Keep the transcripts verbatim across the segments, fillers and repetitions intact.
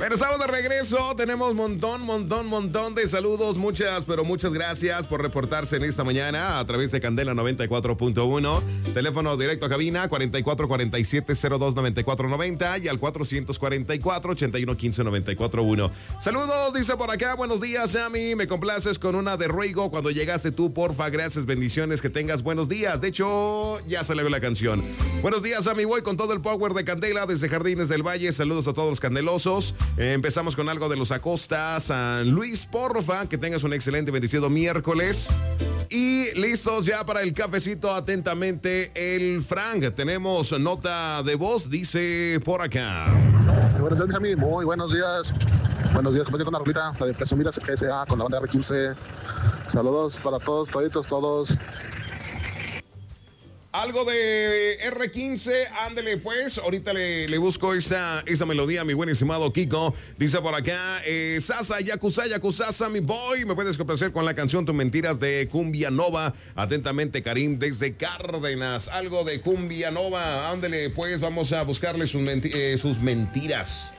Bueno, estamos de regreso. Tenemos montón, montón, montón de saludos. Muchas, pero muchas gracias por reportarse en esta mañana a través de Candela noventa y cuatro punto uno. Teléfono directo a cabina cuarenta y cuatro cuarenta y siete cero dos noventa y cuatro noventa y al cuatrocientos cuarenta y cuatro ochenta y uno quince noventa y cuatro uno. Saludos, dice por acá. Buenos días, Sammy. Me complaces con una de Ruigo. Cuando llegaste tú, porfa. Gracias, bendiciones. Que tengas buenos días. De hecho, ya se le ve la canción. Buenos días, Sammy. Voy con todo el power de Candela desde Jardines del Valle. Saludos a todos los candelosos. Eh, empezamos con algo de los Acosta, San Luis, porfa, que tengas un excelente bendecido miércoles. Y listos ya para el cafecito, atentamente el Frank. Tenemos nota de voz, dice por acá. Buenos días, mis amigos, muy buenos días. Buenos días, compañero, con la rolita, la de Presumidas G S A con la banda R quince. Saludos para todos, toditos, todos. Algo de R quince, ándele pues, ahorita le, le busco esa, esa melodía, mi buen estimado Kiko. Dice por acá, eh, Sasa, Yakuza, Yakuza, mi boy. Me puedes complacer con la canción Tus Mentiras de Cumbia Nova. Atentamente, Karim, desde Cárdenas. Algo de Cumbia Nova, ándele pues, vamos a buscarle sus, menti eh, sus mentiras.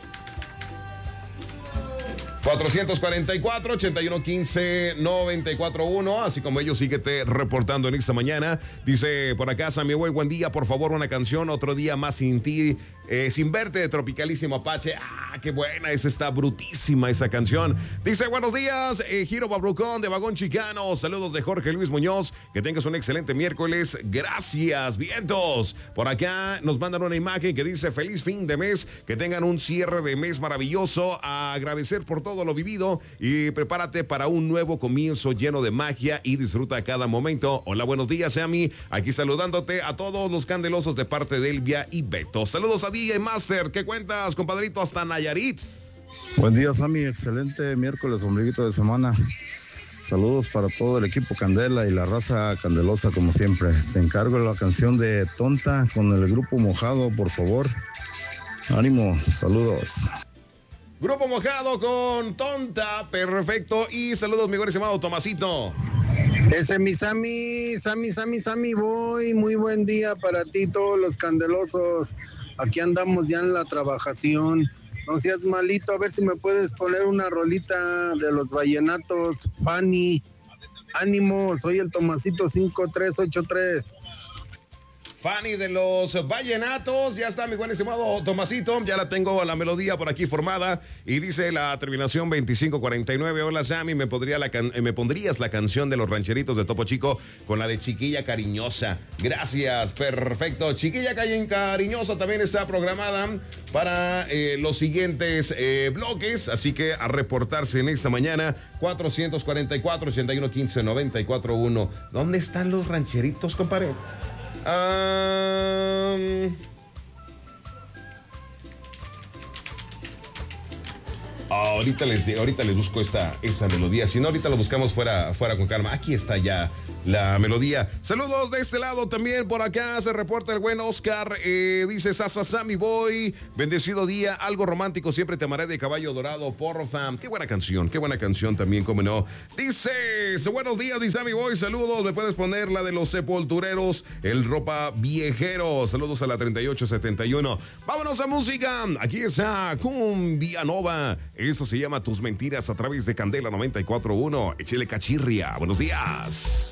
cuatrocientos cuarenta y cuatro, ochenta y uno quince, noventa y cuatro uno, así como ellos, síguete reportando en esta mañana. Dice por acá, Sammy Boy, buen día, por favor, una canción, Otro Día Más Sin Ti, eh, Sin Verte, de Tropicalísimo Apache. Ah, qué buena, esa está brutísima esa canción. Dice, buenos días, eh, Giro Babrucón de Vagón Chicano, saludos de Jorge Luis Muñoz, que tengas un excelente miércoles, gracias, vientos. Por acá nos mandan una imagen que dice, feliz fin de mes, que tengan un cierre de mes maravilloso, a agradecer por todo lo vivido y prepárate para un nuevo comienzo lleno de magia y disfruta cada momento. Hola, buenos días, Sammy. Aquí saludándote a todos los candelosos de parte de Elvia y Beto. Saludos a D J Master. ¿Qué cuentas, compadrito? Hasta Nayarit. Buen día, Sammy. Excelente miércoles, ombliguito de semana. Saludos para todo el equipo Candela y la raza candelosa como siempre. Te encargo la canción de Tonta con el grupo Mojado, por favor. Ánimo, saludos. Grupo Mojado con Tonta, perfecto. Y saludos, mi buen estimado Tomasito. Ese mi Sammy, Sammy, Sammy, Sammy Boy, muy buen día para ti, todos los candelosos. Aquí andamos ya en la trabajación. No seas malito, a ver si me puedes poner una rolita de los vallenatos. Fanny, ánimo, soy el Tomasito cinco tres ocho tres. Fanny de los Vallenatos, ya está mi buen estimado Tomasito, ya la tengo la melodía por aquí formada y dice la terminación veinticinco cuarenta y nueve. Hola, Sammy, ¿me, podría la can ¿me pondrías la canción de los rancheritos de Topo Chico con la de Chiquilla Cariñosa? Gracias, perfecto. Chiquilla Cariñosa también está programada para eh, los siguientes eh, bloques, así que a reportarse en esta mañana. Cuatrocientos cuarenta y cuatro, ochenta y uno quince, noventa y cuatro uno. ¿Dónde están los rancheritos, compadre? Um, ahorita les ahorita les busco esta esa melodía. Si no, ahorita lo buscamos fuera, fuera con calma. Aquí está ya la melodía. Saludos de este lado también. Por acá se reporta el buen Oscar. Eh, dice Sasa Sammy Boy. Bendecido día. Algo romántico. Siempre te amaré, de Caballo Dorado. Porfa. Qué buena canción. Qué buena canción también, cómo no. Dices, buenos días, dice Sammy Boy. Saludos. Me puedes poner la de los Sepultureros. El Ropa Viejero. Saludos a la treinta y ocho setenta y uno. Vámonos a música. Aquí está Cumbia Nova. Eso se llama Tus Mentiras a través de Candela noventa y cuatro punto uno. Échele cachirria. Buenos días.